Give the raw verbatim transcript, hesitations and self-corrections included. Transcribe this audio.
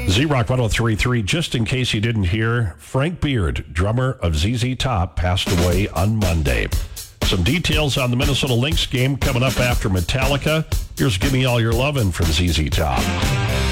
Z-Rock one oh three point three, just in case you didn't hear, Frank Beard, drummer of Z Z Top, passed away on Monday. Some details on the Minnesota Lynx game coming up after Metallica. Here's Give Me All Your Lovin' from Z Z Top.